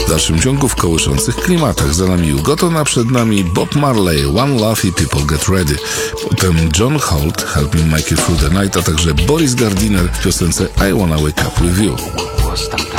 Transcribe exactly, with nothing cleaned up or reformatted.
W dalszym ciągu w kołyszących klimatach. Za nami Ugoton, a przed nami Bob Marley, One Love i People Get Ready. Potem John Holt, Help Me Make It Through the Night, a także Boris Gardiner w piosence I Wanna Wake Up With You.